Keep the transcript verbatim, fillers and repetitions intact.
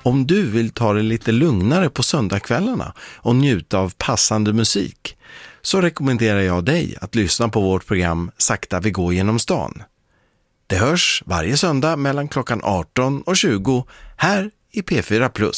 Om du vill ta det lite lugnare på söndagskvällarna och njuta av passande musik, så rekommenderar jag dig att lyssna på vårt program Sakta vi går genom stan. Det hörs varje söndag mellan klockan arton och tjugo här i P fyra plus.